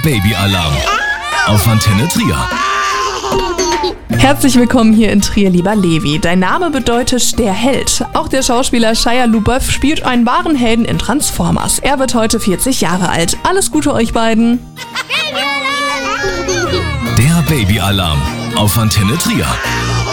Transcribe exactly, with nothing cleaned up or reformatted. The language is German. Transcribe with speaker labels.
Speaker 1: Babyalarm auf Antenne Trier.
Speaker 2: Herzlich willkommen hier in Trier, lieber Levi. Dein Name bedeutet der Held. Auch der Schauspieler Shia LaBeouf spielt einen wahren Helden in Transformers. Er wird heute vierzig Jahre alt. Alles Gute euch beiden.
Speaker 1: Der Babyalarm auf Antenne Trier.